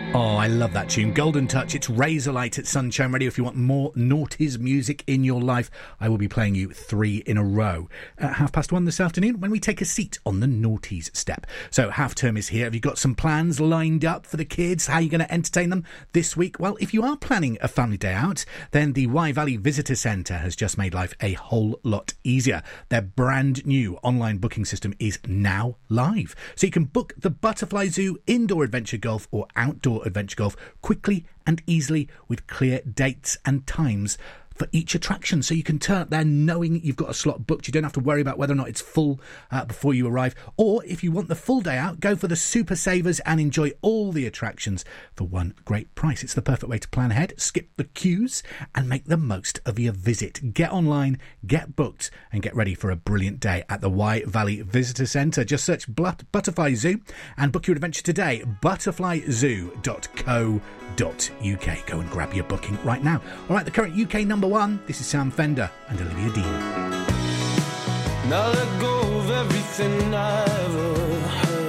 Oh, I love that tune. Golden Touch. It's Razorlight at Sunshine Radio. If you want more noughties music in your life, I will be playing you 3 in a row at 1:30 this afternoon when we take a seat on the noughties step. So half term is here. Have you got some plans lined up for the kids? How are you going to entertain them this week? Well, if you are planning a family day out, then the Wye Valley Visitor Centre has just made life a whole lot easier. Their brand new online booking system is now live. So you can book the Butterfly Zoo indoor adventure golf or outdoor adventure golf quickly and easily with clear dates and times for each attraction, so you can turn up there knowing you've got a slot booked. You don't have to worry about whether or not it's full before you arrive. Or if you want the full day out, go for the Super Savers and enjoy all the attractions for one great price. It's the perfect way to plan ahead, skip the queues and make the most of your visit. Get online, get booked and get ready for a brilliant day at the Wye Valley Visitor Centre. Just search Butterfly Zoo and book your adventure today. butterflyzoo.co.uk. Go and grab your booking right now. All right, the current UK number 1, this is Sam Fender and Olivia Dean. Now let go of everything I ever heard.